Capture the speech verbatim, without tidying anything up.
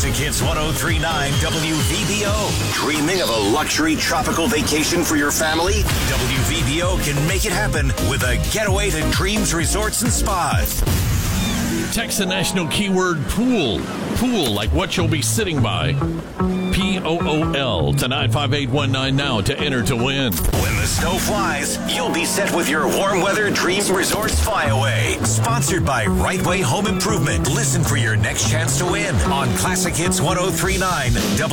Classic Hits one oh three point nine W V B O. Dreaming of a luxury tropical vacation for your family? W V B O can make it happen with a getaway to Dreams Resorts and Spas. Text the national keyword pool. Pool, like what you'll be sitting by. P O O L to nine five eight one nine now to enter to win. When the snow flies, you'll be set with your warm weather Dreams Resorts Flyaway. Sponsored by Right Way Home Improvement. Listen for your next chance to win on Classic Hits one oh three point nine W V B O.